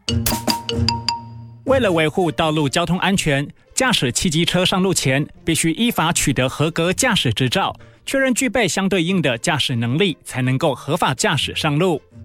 为了维护道路交通安全，驾驶汽机车上路前必须依法取得合格驾驶执照，确认具备相对应的驾驶能力，才能够合法驾驶上路。